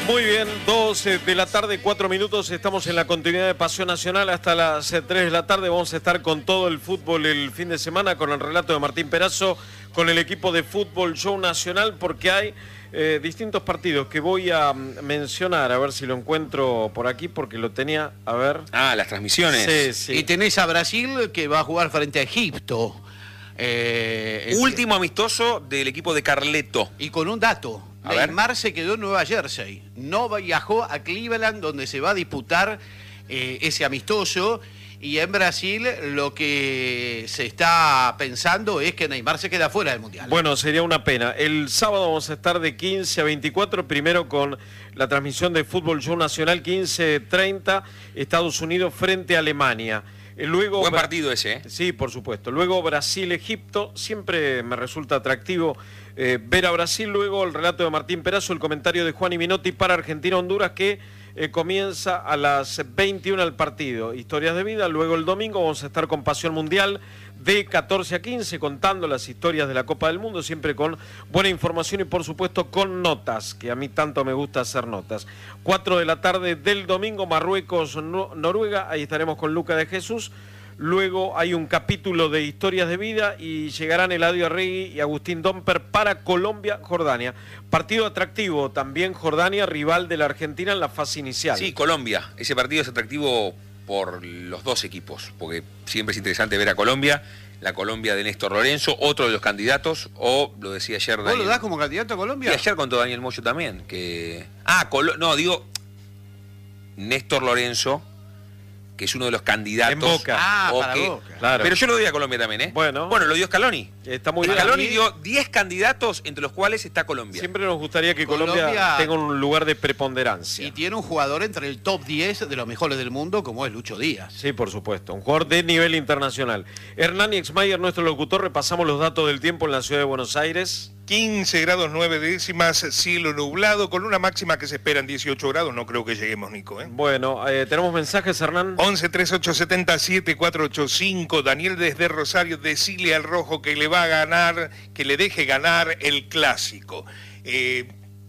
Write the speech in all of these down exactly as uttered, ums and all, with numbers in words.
Muy bien, dos de la tarde, cuatro minutos, estamos en la continuidad de Pasión Nacional hasta las tres de la tarde. Vamos a estar con todo el fútbol el fin de semana, con el relato de Martín Perazo, con el equipo de Fútbol Show Nacional, porque hay eh, distintos partidos que voy a mencionar, a ver si lo encuentro por aquí, porque lo tenía, a ver. Ah, las transmisiones. Sí, sí. Y tenés a Brasil que va a jugar frente a Egipto. Eh, Último amistoso del equipo de Carleto. Y con un dato. A Neymar ver. se quedó en Nueva Jersey. No viajó a Cleveland, donde se va a disputar eh, ese amistoso. Y en Brasil lo que se está pensando es que Neymar se queda fuera del Mundial. Bueno, sería una pena. El sábado vamos a estar de quince a veinticuatro, primero con la transmisión de Fútbol Show Nacional, quince treinta, Estados Unidos frente a Alemania. Luego, Buen partido ese, ¿eh? Sí, por supuesto. Luego Brasil-Egipto, siempre me resulta atractivo eh, ver a Brasil. Luego el relato de Martín Perazo, el comentario de Juan y Minotti para Argentina-Honduras, que eh, comienza a las veintiuna el partido. Historias de vida. Luego el domingo vamos a estar con Pasión Mundial de catorce a quince, contando las historias de la Copa del Mundo, siempre con buena información y por supuesto con notas, que a mí tanto me gusta hacer notas. cuatro de la tarde del domingo, Marruecos-Noruega, ahí estaremos con Luca de Jesús. Luego hay un capítulo de historias de vida y llegarán Eladio Arregui y Agustín Domper para Colombia-Jordania. Partido atractivo, también Jordania, rival de la Argentina en la fase inicial. Sí, Colombia. Ese partido es atractivo por los dos equipos, porque siempre es interesante ver a Colombia, la Colombia de Néstor Lorenzo, otro de los candidatos, o lo decía ayer Daniel. ¿Vos lo das como candidato a Colombia? Y ayer contó Daniel Moyo también, que... Ah, Colo... no, digo, Néstor Lorenzo, que es uno de los candidatos. En Boca. Ah, o para que... Boca. Claro. Pero yo lo doy a Colombia también, ¿eh? Bueno. Bueno, lo dio Scaloni. Está muy bien. Scaloni dio diez candidatos, entre los cuales está Colombia. Siempre nos gustaría que Colombia, Colombia tenga un lugar de preponderancia. Y tiene un jugador entre el top diez de los mejores del mundo, como es Lucho Díaz. Sí, por supuesto. Un jugador de nivel internacional. Hernán Exmayer, nuestro locutor, repasamos los datos del tiempo en la ciudad de Buenos Aires. quince grados nueve décimas, cielo nublado, con una máxima que se espera en dieciocho grados. No creo que lleguemos, Nico, ¿eh? Bueno, eh, ¿tenemos mensajes, Hernán? once treinta y ocho setenta y siete cuatrocientos ochenta y cinco. Daniel desde Rosario, decile al Rojo que le va a ganar, que le deje ganar el clásico. Eh,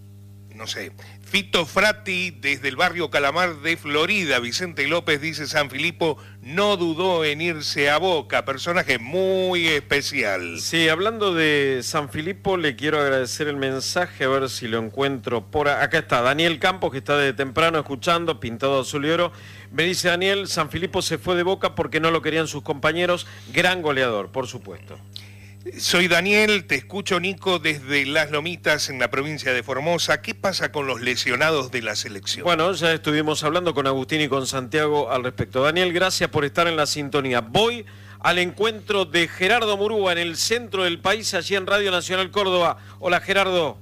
no sé. Fito Frati, desde el barrio Calamar de Florida. Vicente López dice: San Filipo no dudó en irse a Boca, personaje muy especial. Sí, hablando de San Filipo, le quiero agradecer el mensaje, a ver si lo encuentro por a- acá. Está Daniel Campos, que está de temprano escuchando, pintado azul y oro. Me dice Daniel, San Filipo se fue de Boca porque no lo querían sus compañeros. Gran goleador, por supuesto. Soy Daniel, te escucho, Nico, desde Las Lomitas, en la provincia de Formosa. ¿Qué pasa con los lesionados de la selección? Bueno, ya estuvimos hablando con Agustín y con Santiago al respecto. Daniel, gracias por estar en la sintonía. Voy al encuentro de Gerardo Murúa en el centro del país, allí en Radio Nacional Córdoba. Hola, Gerardo.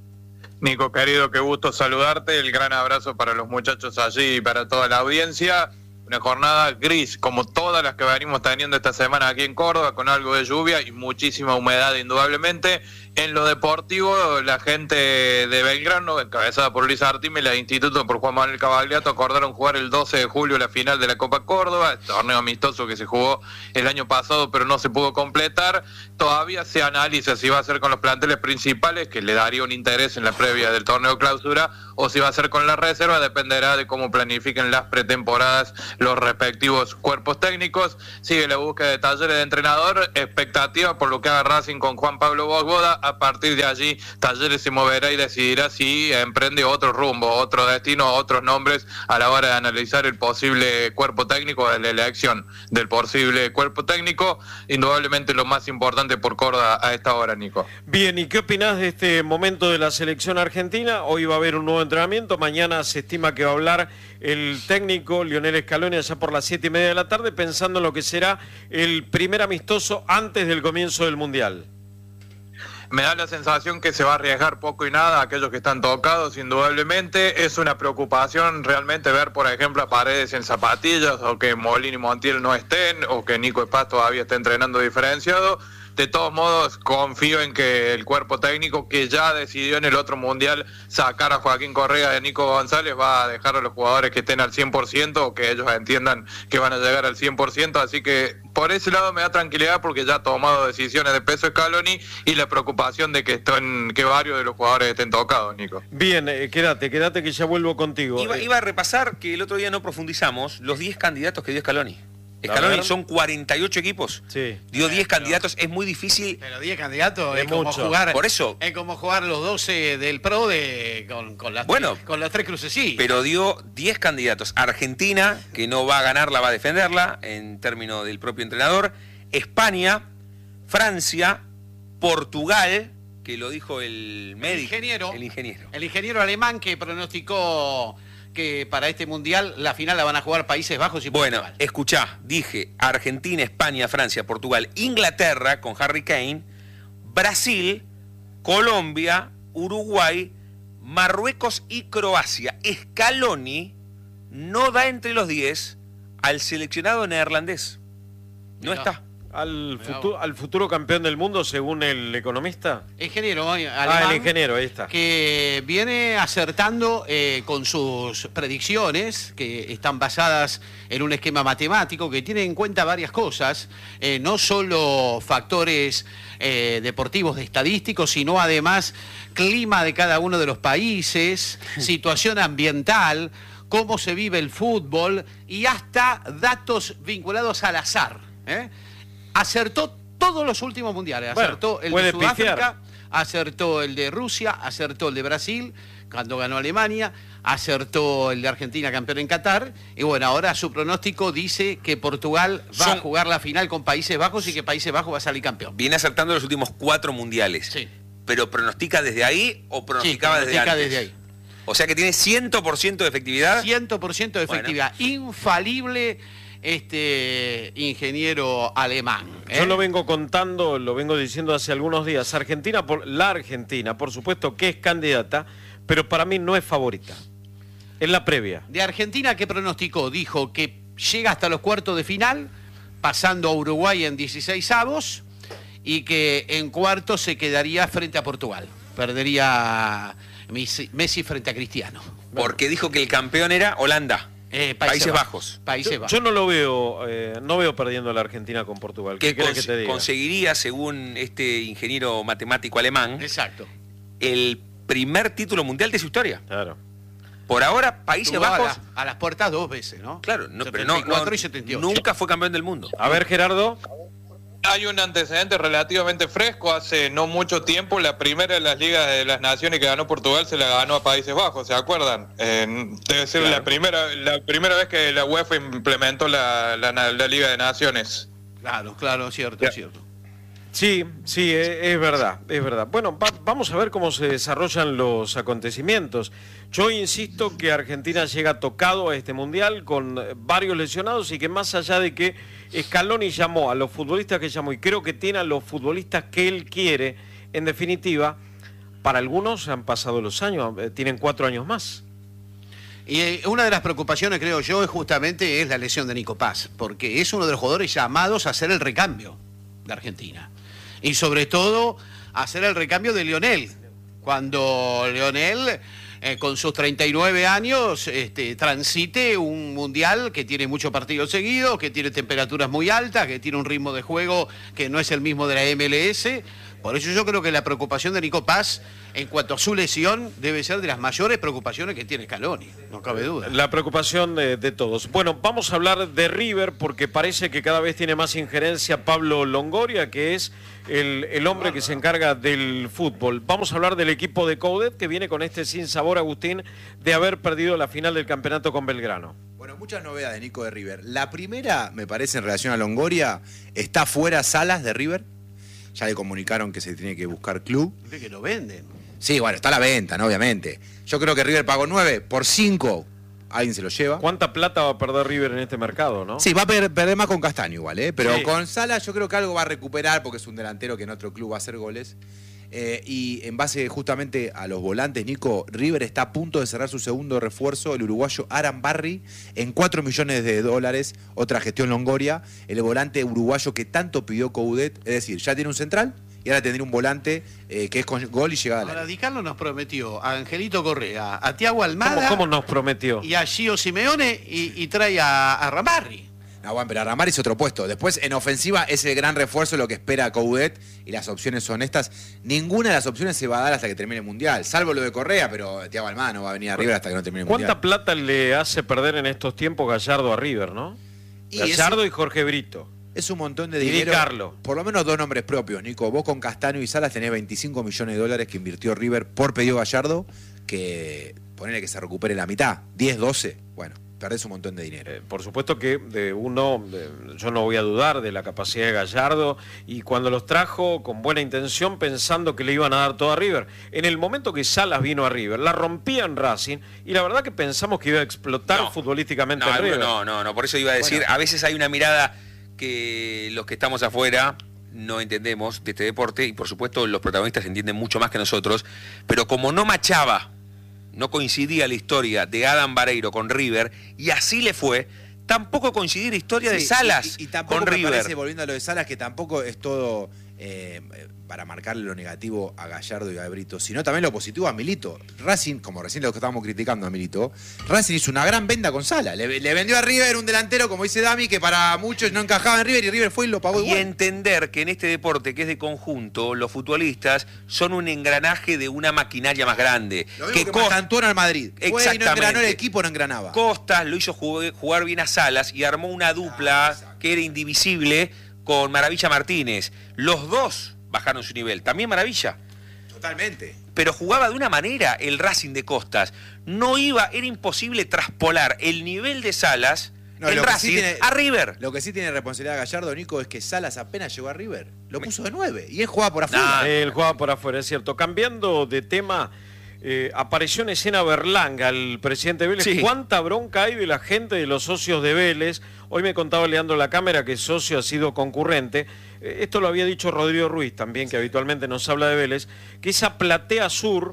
Nico, querido, qué gusto saludarte. El gran abrazo para los muchachos allí y para toda la audiencia. Una jornada gris, como todas las que venimos teniendo esta semana aquí en Córdoba, con algo de lluvia y muchísima humedad, indudablemente. En lo deportivo, la gente de Belgrano, encabezada por Luis Artime, y la Instituto por Juan Manuel Cavagliato, acordaron jugar el doce de julio la final de la Copa Córdoba, torneo amistoso que se jugó el año pasado, pero no se pudo completar. Todavía se analiza si va a ser con los planteles principales, que le daría un interés en la previa del torneo clausura, o si va a ser con la reserva, dependerá de cómo planifiquen las pretemporadas los respectivos cuerpos técnicos. Sigue la búsqueda de Talleres de entrenador, expectativa por lo que haga Racing con Juan Pablo Bogboda. A partir de allí, Talleres se moverá y decidirá si emprende otro rumbo, otro destino, otros nombres a la hora de analizar el posible cuerpo técnico, de la elección del posible cuerpo técnico. Indudablemente lo más importante por Córdoba a esta hora, Nico. Bien, ¿y qué opinás de este momento de la selección argentina? Hoy va a haber un nuevo entrenamiento, mañana se estima que va a hablar el técnico Lionel Scaloni allá por las siete y media de la tarde, pensando en lo que será el primer amistoso antes del comienzo del Mundial. Me da la sensación que se va a arriesgar poco y nada a aquellos que están tocados, indudablemente. Es una preocupación realmente ver, por ejemplo, a Paredes en zapatillas, o que Molina y Montiel no estén, o que Nico Espaz todavía esté entrenando diferenciado. De todos modos, confío en que el cuerpo técnico, que ya decidió en el otro mundial sacar a Joaquín Correa y a Nico González, va a dejar a los jugadores que estén al cien por ciento o que ellos entiendan que van a llegar al cien por ciento. Así que por ese lado me da tranquilidad porque ya ha tomado decisiones de peso Scaloni y la preocupación de que, estén, que varios de los jugadores estén tocados, Nico. Bien, eh, quédate, quédate que ya vuelvo contigo. Iba, Eh, iba a repasar que el otro día no profundizamos los diez candidatos que dio Scaloni. Scaloni son cuarenta y ocho equipos. Sí. Dio diez candidatos, es muy difícil. Pero diez candidatos Es es como mucho. jugar. Por eso. Es como jugar los doce del Pro de, con, con, las, Bueno, tres, con las tres cruces, sí. Pero dio diez candidatos. Argentina, que no va a ganarla, va a defenderla, en términos del propio entrenador. España, Francia, Portugal, que lo dijo el médico. ingeniero. El ingeniero. El ingeniero alemán que pronosticó que para este mundial la final la van a jugar Países Bajos y Bueno, Portugal. escuchá, dije Argentina, España, Francia, Portugal, Inglaterra con Harry Kane, Brasil, Colombia, Uruguay, Marruecos y Croacia. Scaloni no da entre los diez al seleccionado neerlandés. No Mirá. está. al, futuro, al futuro campeón del mundo, según el economista. Ingeniero eh, Ah, alemán, el ingeniero, ahí está. que viene acertando eh, con sus predicciones, que están basadas en un esquema matemático que tiene en cuenta varias cosas, eh, no solo factores eh, deportivos, estadísticos, sino además clima de cada uno de los países, situación ambiental, cómo se vive el fútbol y hasta datos vinculados al azar. ¿eh? Acertó todos los últimos mundiales, Bueno, acertó el puede de Sudáfrica, pifiar. acertó el de Rusia, acertó el de Brasil, cuando ganó Alemania, acertó el de Argentina, campeón en Qatar, y bueno, ahora su pronóstico dice que Portugal va Son- a jugar la final con Países Bajos y que Países Bajos va a salir campeón. Viene acertando los últimos cuatro mundiales. Sí. ¿Pero pronostica desde ahí o pronosticaba Sí, desde pronostica antes? desde ahí. O sea que tiene cien por ciento de efectividad. cien por ciento de efectividad, infalible este ingeniero alemán. ¿eh? Yo lo vengo contando, lo vengo diciendo hace algunos días. Argentina, por, la Argentina, por supuesto que es candidata, pero para mí no es favorita. Es la previa. De Argentina, ¿qué pronosticó? Dijo que llega hasta los cuartos de final, pasando a Uruguay en dieciséis avos, y que en cuartos se quedaría frente a Portugal. Perdería Messi, Messi frente a Cristiano. Porque dijo que el campeón era Holanda. Eh, Países Bajos. Países Yo, Bajos. yo no lo veo, eh, no veo perdiendo a la Argentina con Portugal. ¿Qué Que querés que cons- te diga? conseguiría, según este ingeniero matemático alemán, Exacto. el primer título mundial de su historia. Claro. Por ahora, Países Tuvo a, Bajos, la- a las puertas dos veces, ¿no? claro, no, pero no, setenta y cuatro no- y setenta y ocho. nunca fue campeón del mundo. A ver, Gerardo. Hay un antecedente relativamente fresco. Hace no mucho tiempo, la primera de las ligas de las naciones que ganó Portugal se la ganó a Países Bajos, ¿se acuerdan? Eh, debe ser Claro. la primera la primera vez que la UEFA implementó la, la, la Liga de Naciones. Claro, claro, cierto, Ya. cierto. Sí, sí, e- es verdad, es verdad. Bueno, va- vamos a ver cómo se desarrollan los acontecimientos. Yo insisto que Argentina llega tocado a este Mundial con eh, varios lesionados y que más allá de que Scaloni llamó a los futbolistas que llamó y creo que tiene a los futbolistas que él quiere, en definitiva, para algunos han pasado los años, eh, tienen cuatro años más. Y eh, una de las preocupaciones, creo yo, es justamente es la lesión de Nico Paz, porque es uno de los jugadores llamados a hacer el recambio de Argentina. Y sobre todo, a hacer el recambio de Lionel. Cuando Lionel, eh, con sus treinta y nueve años, este, transite un mundial que tiene muchos partidos seguidos, que tiene temperaturas muy altas, que tiene un ritmo de juego que no es el mismo de la M L S. Por eso yo creo que la preocupación de Nico Paz, en cuanto a su lesión, debe ser de las mayores preocupaciones que tiene Scaloni, no cabe duda. La preocupación de, de todos. Bueno, vamos a hablar de River porque parece que cada vez tiene más injerencia Pablo Longoria, que es el, el hombre que se encarga del fútbol. Vamos a hablar del equipo de Coudet que viene con este sinsabor, Agustín, de haber perdido la final del campeonato con Belgrano. Bueno, muchas novedades, Nico, de River. La primera, me parece, en relación a Longoria, está fuera Salas de River. Ya le comunicaron que se tiene que buscar club. Dice que lo venden. Sí, bueno, está a la venta, ¿no? Obviamente. Yo creo que River pagó nueve por cinco. Alguien se lo lleva. ¿Cuánta plata va a perder River en este mercado, no? Sí, va a per- perder más con Castaño igual, ¿eh? Pero Sí. con Salas yo creo que algo va a recuperar porque es un delantero que en otro club va a hacer goles. Eh, y en base justamente a los volantes, Nico, River está a punto de cerrar su segundo refuerzo, el uruguayo Aran Barry, en cuatro millones de dólares, otra gestión Longoria, el volante uruguayo que tanto pidió Coudet, es decir, ya tiene un central y ahora tendría un volante eh, que es con gol y llegada a la Ahora, área. Di Carlo nos prometió a Angelito Correa, a Tiago Almada ¿Cómo, cómo nos prometió? y a Gio Simeone y, y trae a, a Ramarri. No, bueno, pero Ramar es otro puesto. Después, en ofensiva, es el gran refuerzo lo que espera Coudet y las opciones son estas. Ninguna de las opciones se va a dar hasta que termine el Mundial, salvo lo de Correa, pero Thiago Almada no va a venir a River hasta que no termine el Mundial. ¿Cuánta plata le hace perder en estos tiempos Gallardo a River, no? Y Gallardo es- y Jorge Brito. Es un montón de Y Di dinero. Carlo. Por lo menos dos nombres propios, Nico. Vos con Castaño y Salas tenés veinticinco millones de dólares que invirtió River por pedido Gallardo, que ponele que se recupere la mitad, diez, doce. Bueno, perdés un montón de dinero. Eh, por supuesto que de uno, de- yo no voy a dudar de la capacidad de Gallardo, y cuando los trajo con buena intención pensando que le iban a dar todo a River. En el momento que Salas vino a River, la rompía en Racing y la verdad que pensamos que iba a explotar No. futbolísticamente No, en alguno River. no, no, no, por eso iba a decir, Bueno. a veces hay una mirada que los que estamos afuera no entendemos de este deporte, y por supuesto los protagonistas entienden mucho más que nosotros, pero como no machaba, no coincidía la historia de Adam Vareiro con River, y así le fue, tampoco coincidía la historia de Sí, Salas y, y tampoco con me River. parece, volviendo a lo de Salas, que tampoco es todo eh, para marcarle lo negativo a Gallardo y a Brito, sino también lo positivo a Milito. Racing, como recién lo que estábamos criticando a Milito, Racing hizo una gran venda con Salas. Le, le vendió a River un delantero, como dice Dami, que para muchos no encajaba en River, y River fue y lo pagó Y igual. entender que en este deporte que es de conjunto, los futbolistas son un engranaje de una maquinaria más grande. Lo mismo que, Cos- Marcantuono al Madrid. Fue y no Exactamente. engranó, el equipo no engranaba. Costas lo hizo jugar, jugar bien a Salas y armó una dupla que era indivisible con Maravilla Martínez. Los dos bajaron su nivel. También Maravilla. Totalmente. Pero jugaba de una manera el Racing de Costas. No iba, era imposible traspolar el nivel de Salas No, en lo que Racing sí tiene- a River. Lo que sí tiene responsabilidad Gallardo, Nico, es que Salas apenas llegó a River. Lo puso de nueve. Y él jugaba por afuera. Nah. Él jugaba por afuera, es cierto. Cambiando de tema, eh, apareció en escena Berlanga, el presidente de Vélez. Sí. ¿Cuánta bronca hay de la gente, de los socios de Vélez? Hoy me contaba Leandro La Cámara que socio ha sido concurrente. Eh, esto lo había dicho Rodrigo Ruiz también, que habitualmente nos habla de Vélez, que esa platea sur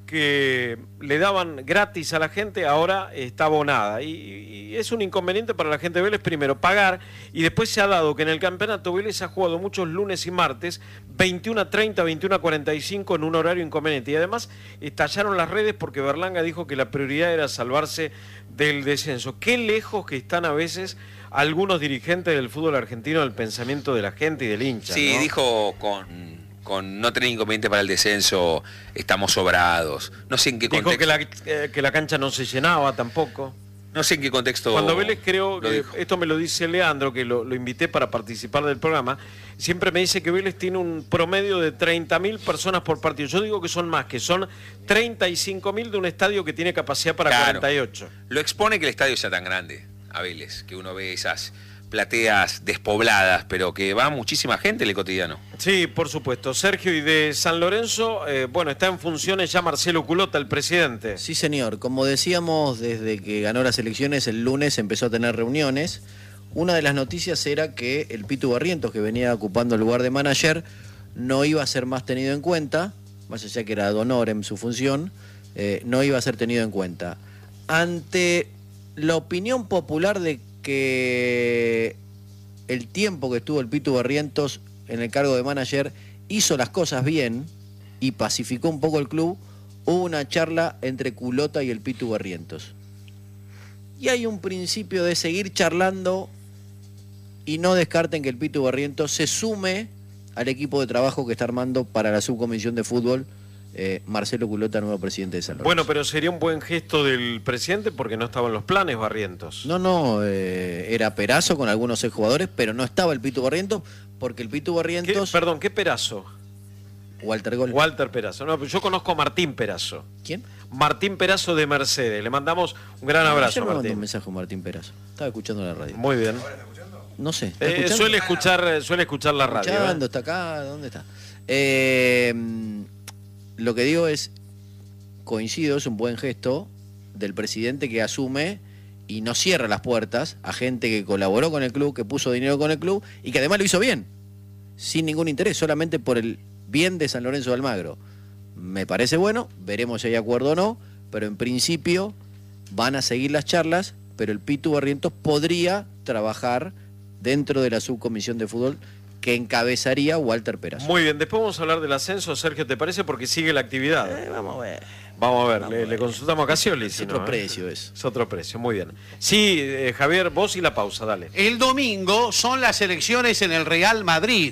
que le daban gratis a la gente ahora está abonada, y, y es un inconveniente para la gente de Vélez primero pagar, y después se ha dado que en el campeonato Vélez ha jugado muchos lunes y martes veintiuno a treinta, veintiuno a cuarenta y cinco en un horario inconveniente, y además estallaron las redes porque Berlanga dijo que la prioridad era salvarse del descenso. Qué lejos que están a veces algunos dirigentes del fútbol argentino del pensamiento de la gente y del hincha, Sí, ¿no? dijo con, con no tener inconveniente para el descenso, estamos sobrados. No sé en qué Dijo contexto. que la, eh, que la cancha no se llenaba tampoco. No sé en qué contexto. Cuando Vélez, creo lo que dijo. esto me lo dice Leandro, que lo, lo invité para participar del programa, siempre me dice que Vélez tiene un promedio de treinta mil personas por partido. Yo digo que son más, que son treinta y cinco mil de un estadio que tiene capacidad para Claro. cuarenta y ocho. Lo expone que el estadio sea tan grande a Vélez, que uno ve esas plateas despobladas, pero que va muchísima gente en el cotidiano. Sí, por supuesto. Sergio, y de San Lorenzo, eh, bueno, está en funciones ya Marcelo Culota, el presidente. Sí, señor. Como decíamos, desde que ganó las elecciones, el lunes empezó a tener reuniones. Una de las noticias era que el Pitu Barrientos, que venía ocupando el lugar de manager, no iba a ser más tenido en cuenta, más allá que era de honor en su función, eh, no iba a ser tenido en cuenta. Ante la opinión popular de que el tiempo que estuvo el Pitu Barrientos en el cargo de manager hizo las cosas bien y pacificó un poco el club, hubo una charla entre Culota y el Pitu Barrientos. Y hay un principio de seguir charlando y no descarten que el Pitu Barrientos se sume al equipo de trabajo que está armando para la subcomisión de fútbol eh, Marcelo Culota, nuevo presidente de San Lorenzo. Bueno, pero sería un buen gesto del presidente porque no estaban los planes Barrientos. No, no, eh, era Perazo con algunos exjugadores, pero no estaba el Pitu Barrientos, porque el Pitu ¿Qué- Barrientos... perdón, ¿qué Perazo? Walter Gol. Walter Perazo. No, pero yo conozco a Martín Perazo. ¿Quién? Martín Perazo de Mercedes. Le mandamos un gran No, abrazo, ayer me mandó un Martín. mensaje a Martín Perazo. Estaba escuchando la radio. Muy bien. No sé. ¿está Eh, escuchando? suele escuchar, suele escuchar la radio. Escuchando, ¿eh? está acá, ¿dónde está? Eh, lo que digo es, coincido, es un buen gesto del presidente que asume y no cierra las puertas a gente que colaboró con el club, que puso dinero con el club y que además lo hizo bien, sin ningún interés, solamente por el bien de San Lorenzo de Almagro. Me parece bueno, veremos si hay acuerdo o no, pero en principio van a seguir las charlas, pero el Pitu Barrientos podría trabajar dentro de la subcomisión de fútbol que encabezaría Walter Perazo. Muy bien, después vamos a hablar del ascenso, Sergio, ¿te parece? Porque sigue la actividad. Eh, vamos a ver. Vamos a ver, Vamos le, a ver. le consultamos a Casioli. Es si otro no, ¿eh? precio eso. Es otro precio, muy bien. Sí, eh, Javier, vos y la pausa, dale. El domingo son las elecciones en el Real Madrid.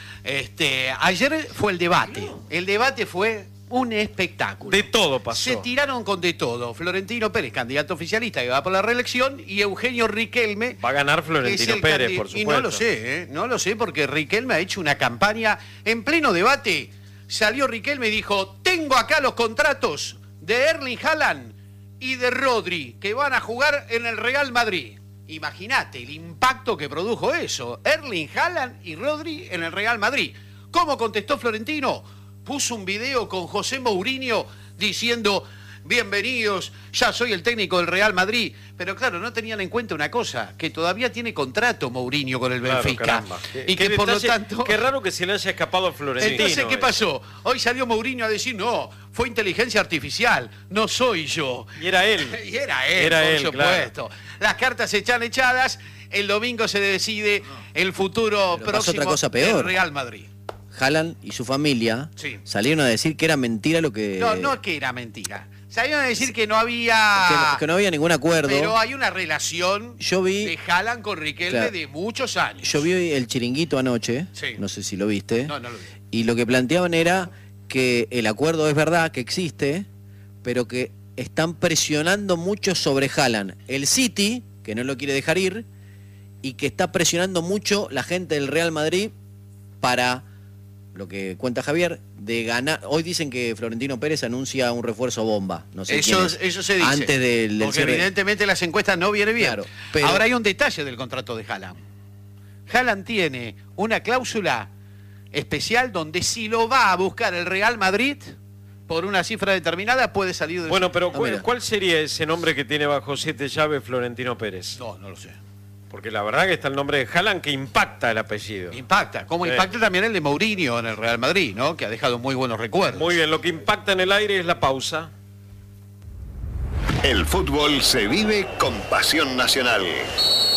Este, ayer fue el debate. El debate fue un espectáculo. De todo pasó. Se tiraron con de todo. Florentino Pérez, candidato oficialista que va por la reelección, y Eugenio Riquelme. Va a ganar que es Florentino el Pérez, candi- por Y supuesto. no lo sé, ¿eh? No lo sé porque Riquelme ha hecho una campaña en pleno debate. Salió Riquelme y dijo, tengo acá los contratos de Erling Haaland y de Rodri, que van a jugar en el Real Madrid. Imagínate el impacto que produjo eso. Erling Haaland y Rodri en el Real Madrid. ¿Cómo contestó Florentino? Puso un video con José Mourinho diciendo, bienvenidos, ya soy el técnico del Real Madrid. Pero claro, no tenían en cuenta una cosa, que todavía tiene contrato Mourinho con el Claro, Benfica. caramba. Y Qué que por lo detalle- tanto... Qué raro que se le haya escapado a Florentino. Entonces, ¿qué eso. pasó? Hoy salió Mourinho a decir, no, fue inteligencia artificial, no soy yo. Y era él. Y era él, Era por él, supuesto. Las cartas están echadas, el domingo se decide el futuro Pero pasó próximo otra cosa peor. del Real Madrid. Haaland y su familia Sí. salieron a decir que era mentira lo que... No, no que era mentira. Salieron a decir que no había... que, no- que no había ningún acuerdo. Pero hay una relación Yo vi- de Haaland con Riquelme Claro. de muchos años. Yo vi el chiringuito anoche, Sí. no sé si lo viste, No, no lo vi. y lo que planteaban era que el acuerdo es verdad, que existe, pero que están presionando mucho sobre Haaland. El City, que no lo quiere dejar ir, y que está presionando mucho la gente del Real Madrid para, lo que cuenta Javier, de ganar. Hoy dicen que Florentino Pérez anuncia un refuerzo bomba, no sé Eso, quién es, eso se dice. antes del, del Porque cierre. evidentemente las encuestas no vienen bien. Claro, pero- Ahora hay un detalle del contrato de Haaland. Haaland tiene una cláusula especial donde si lo va a buscar el Real Madrid por una cifra determinada puede salir del... Bueno, pero Ah, ¿cuál, mira. cuál sería ese nombre que tiene bajo siete llaves Florentino Pérez? No, no lo sé. Porque la verdad que está el nombre de Haaland que impacta el apellido. Impacta. Como Sí. impacta también el de Mourinho en el Real Madrid, ¿no? Que ha dejado muy buenos recuerdos. Muy bien, lo que impacta en el aire es la pausa. El fútbol se vive con pasión nacional.